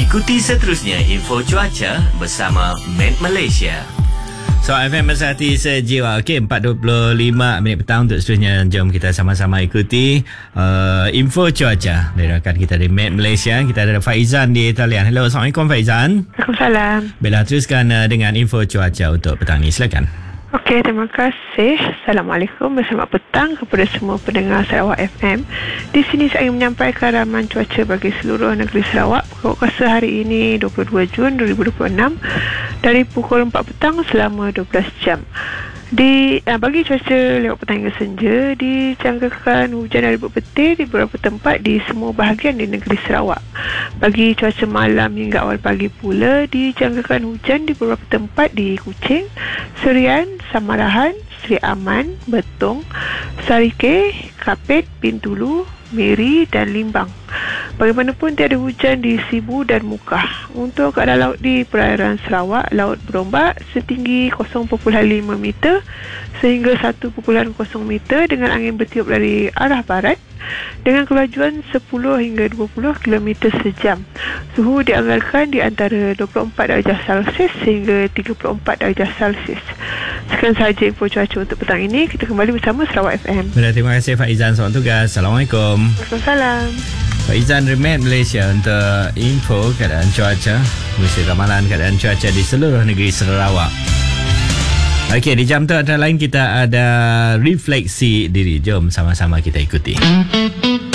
Ikuti seterusnya info cuaca bersama Met Malaysia. So FM Bersatu Sejiwa. Okey, 4.25 petang untuk seterusnya. Jom kita sama-sama ikuti info cuaca dari rakan kita di Met Malaysia. Kita ada Faizan di talian. Hello, Assalamualaikum Faizan. Waalaikumsalam. Bella, teruskan dengan info cuaca untuk petang ni. Silakan. Okey, terima kasih. Assalamualaikum, selamat petang kepada semua pendengar Sarawak FM. Di sini saya ingin menyampaikan ramalan cuaca bagi seluruh negeri Sarawak. Pukul kuasa hari ini 22 Jun 2026 dari pukul 4 petang selama 12 jam. Bagi cuaca lewat petang hingga senja, dijangkakan hujan dari berpetir di beberapa tempat di semua bahagian di negeri Sarawak. Bagi cuaca malam hingga awal pagi pula, dijangkakan hujan di beberapa tempat di Kuching, Serian, Samarahan, Seri Aman, Betong, Sarike, Kapit, Bintulu, Miri dan Limbang. Bagaimanapun tiada hujan di Sibu dan Mukah. Untuk keadaan laut di perairan Sarawak, laut berombak setinggi 0.5 meter sehingga 1.0 meter dengan angin bertiup dari arah barat dengan kelajuan 10 hingga 20 km sejam. Suhu dianggarkan di antara 24 darjah Celsius hingga 34 darjah Celsius. Sekian sahaja info cuaca untuk petang ini. Kita kembali bersama Sarawak FM. Terima kasih Faizan. Selamat tugas. Assalamualaikum. Waalaikumsalam. Faizan Remet Malaysia untuk info keadaan cuaca, berisi ramalan keadaan cuaca di seluruh negeri Sarawak. Okey, di jam tu antara lain kita ada refleksi diri. Jom sama-sama kita ikuti.